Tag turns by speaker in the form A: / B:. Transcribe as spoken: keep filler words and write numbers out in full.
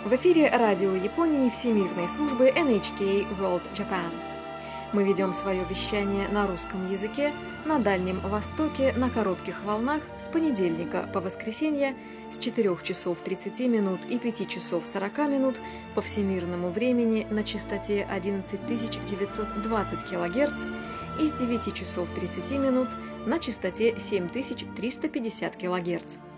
A: В эфире радио Японии Всемирной службы эн эйч кей World Japan. Мы ведем свое вещание на русском языке на Дальнем Востоке на коротких волнах с понедельника по воскресенье с четырёх часов тридцати минут и пяти часов сорока минут по всемирному времени на частоте одиннадцать тысяч девятьсот двадцать килогерц и с девяти часов тридцати минут на частоте семь тысяч триста пятьдесят килогерц.